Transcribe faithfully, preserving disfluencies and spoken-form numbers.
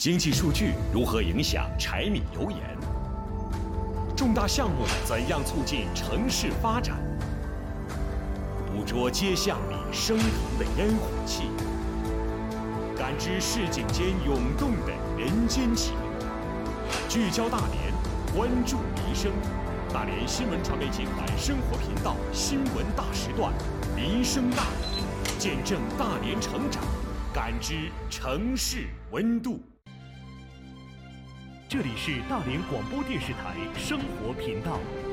经济数据如何影响柴米油盐？重大项目怎样促进城市发展？捕捉街巷里升腾的烟火气，感知市井间涌动的人间情。聚焦大连，关注民生。大连新闻传媒集团生活频道新闻大时段，民生大连，见证大连成长，感知城市温度。 这里是大连广播电视台生活频道。